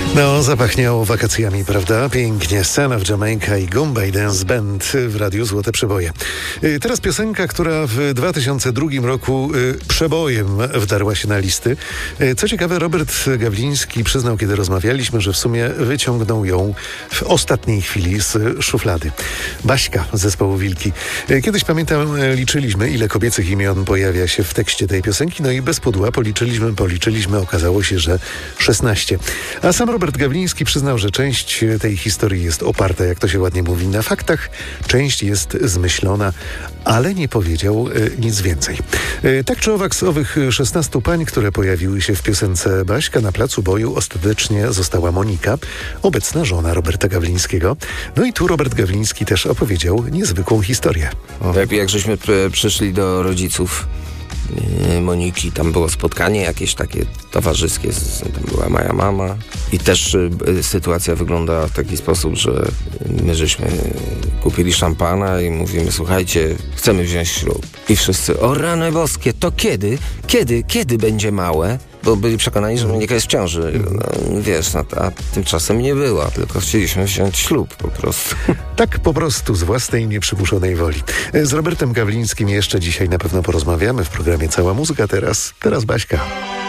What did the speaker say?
No, zapachniało wakacjami, prawda? Pięknie. Son of Jamaica i Goombay Dance Band w Radiu Złote Przeboje. Teraz piosenka, która w 2002 roku przebojem wdarła się na listy. Co ciekawe, Robert Gawliński przyznał, kiedy rozmawialiśmy, że w sumie wyciągnął ją w ostatniej chwili z szuflady. Baśka z zespołu Wilki. Kiedyś, pamiętam, liczyliśmy, ile kobiecych imion pojawia się w tekście tej piosenki, no i bez pudła policzyliśmy, okazało się, że 16. A sam Robert Gawliński przyznał, że część tej historii jest oparta, jak to się ładnie mówi, na faktach, część jest zmyślona, ale nie powiedział nic więcej. Tak czy owak, z owych 16 pań, które pojawiły się w piosence Baśka, na placu boju ostatecznie została Monika, obecna żona Roberta Gawlińskiego. No i tu Robert Gawliński też opowiedział niezwykłą historię. Jak żeśmy przyszli do rodziców Moniki, tam było spotkanie jakieś takie towarzyskie, tam była moja mama i też sytuacja wygląda w taki sposób, że my żeśmy kupili szampana i mówimy, słuchajcie, chcemy wziąć ślub. I wszyscy, o rany boskie, to kiedy będzie małe? Bo byli przekonani, że Monika jest w ciąży. No, wiesz, a tymczasem nie była, tylko chcieliśmy wziąć ślub po prostu. Tak po prostu, z własnej nieprzymuszonej woli. Z Robertem Gawlińskim jeszcze dzisiaj na pewno porozmawiamy w programie Cała Muzyka. Teraz Baśka.